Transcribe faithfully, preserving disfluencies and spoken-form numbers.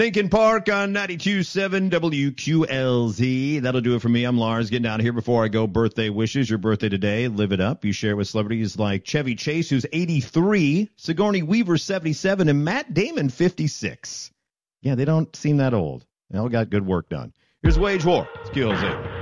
Lincoln Park on ninety-two point seven W Q L Z. That'll do it for me. I'm Lars. Getting out of here before I go. Birthday wishes. Your birthday today. Live it up. You share with celebrities like Chevy Chase, who's eighty-three, Sigourney Weaver, seventy-seven, and Matt Damon, fifty-six. Yeah, they don't seem that old. They all got good work done. Here's Wage War. It's Q L Z.